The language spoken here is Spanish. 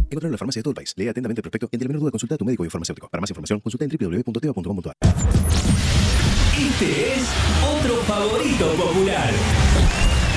Encontrar la farmacia de todo el país. Lea atentamente el prospecto y ante la menor duda consulta a tu médico y farmacéutico. Para más información, consulta en www.teva.com.ar. Este es otro favorito popular.